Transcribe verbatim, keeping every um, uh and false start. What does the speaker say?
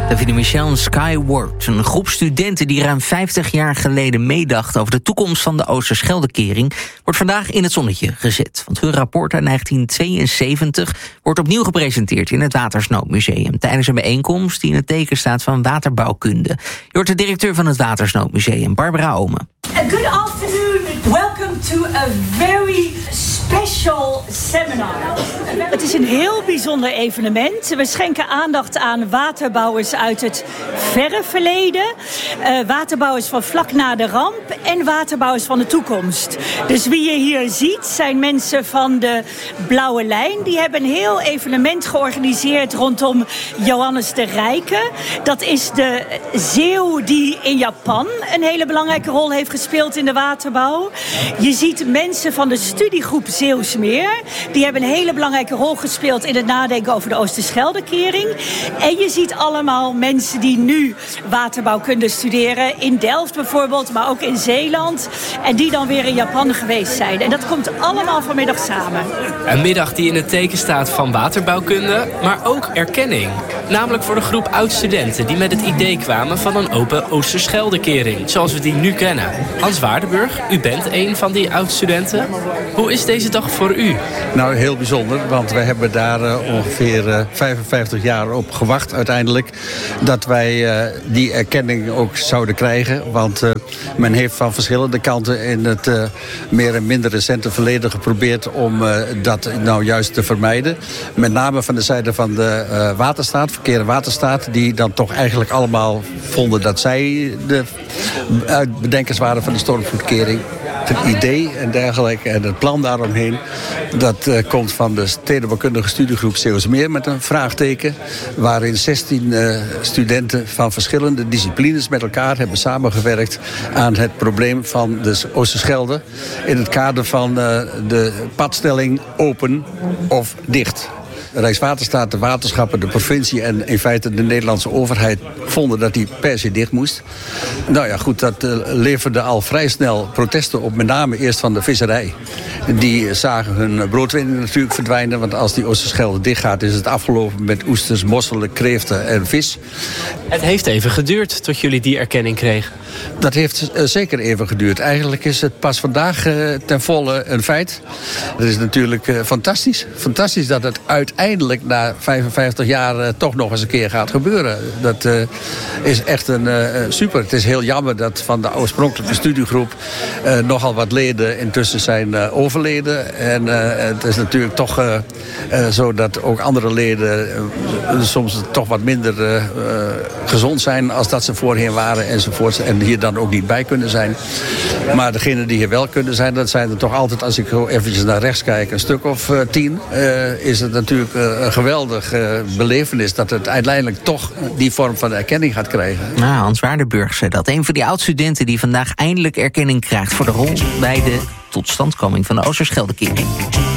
Davina Michel en Skyward, een groep studenten die ruim vijftig jaar geleden meedacht over de toekomst van de Oosterscheldekering, wordt vandaag in het zonnetje gezet. Want hun rapport uit negentien tweeënzeventig wordt opnieuw gepresenteerd in het Watersnoodmuseum tijdens een bijeenkomst die in het teken staat van waterbouwkunde. Je hoort de directeur van het Watersnoodmuseum, Barbara Omen. Good afternoon. Welcome to a very special seminar. Het is een heel bijzonder evenement. We schenken aandacht aan waterbouwers uit het verre verleden, uh, waterbouwers van vlak na de ramp en waterbouwers van de toekomst. Dus wie je hier ziet zijn mensen van de Blauwe Lijn. Die hebben een heel evenement georganiseerd rondom Johannes de Rijke. Dat is de zeeuw die in Japan een hele belangrijke rol heeft gespeeld in de waterbouw. Je ziet mensen van de studiegroep Zeeuwsmeer. Die hebben een hele belangrijke rol gespeeld in het nadenken over de Oosterscheldekering. En je ziet allemaal mensen die nu waterbouwkunde studeren. In Delft bijvoorbeeld, maar ook in Zeeland. En die dan weer in Japan geweest zijn. En dat komt allemaal vanmiddag samen. Een middag die in het teken staat van waterbouwkunde, maar ook erkenning. Namelijk voor de groep oud-studenten die met het idee kwamen van een open Oosterscheldekering. Zoals we die nu kennen. Hans Waardenburg, u bent een van die oud-studenten. Hoe is deze dag voor u? Nou, heel bijzonder, want we hebben daar uh, ongeveer uh, vijfenvijftig jaar op gewacht uiteindelijk. Dat wij uh, die erkenning ook zouden krijgen. Want uh, men heeft van verschillende kanten in het uh, meer en minder recente verleden geprobeerd om uh, dat nou juist te vermijden. Met name van de zijde van de uh, waterstaat, verkeer en waterstaat, die dan toch eigenlijk allemaal vonden dat zij de uitbedenkers waren van de stormvloedkering. Het idee en dergelijke en het plan daaromheen, dat uh, komt van de stedenbouwkundige studiegroep Zeeuwsmeer met een vraagteken, waarin zestien uh, studenten van verschillende disciplines met elkaar hebben samengewerkt aan het probleem van de Oosterschelde in het kader van uh, de padstelling open of dicht. De Rijkswaterstaat, de waterschappen, de provincie en in feite de Nederlandse overheid vonden dat die per se dicht moest. Nou ja, goed, dat uh, leverde al vrij snel protesten op, met name eerst van de visserij. Die zagen hun broodwinning natuurlijk verdwijnen, want als die Oosterschelde dicht gaat is het afgelopen met oesters, mosselen, kreeften en vis. Het heeft even geduurd tot jullie die erkenning kregen. Dat heeft uh, zeker even geduurd. Eigenlijk is het pas vandaag uh, ten volle een feit. Het is natuurlijk uh, fantastisch. Fantastisch dat het uiteindelijk na vijfenvijftig jaar uh, toch nog eens een keer gaat gebeuren. Dat uh, is echt een uh, super. Het is heel jammer dat van de oorspronkelijke studiegroep uh, nogal wat leden intussen zijn uh, overleden. En uh, het is natuurlijk toch uh, uh, zo dat ook andere leden uh, soms toch wat minder uh, uh, gezond zijn als dat ze voorheen waren enzovoort. En hier dan ook niet bij kunnen zijn. Maar degenen die hier wel kunnen zijn, dat zijn er toch altijd, als ik zo eventjes naar rechts kijk, een stuk of uh, tien. Uh, is het natuurlijk uh, een geweldig uh, belevenis dat het uiteindelijk toch die vorm van erkenning gaat krijgen. Nou, Hans Waardenburg zei dat. Een van die oud-studenten die vandaag eindelijk erkenning krijgt voor de rol bij de totstandkoming van de Oosterscheldekering.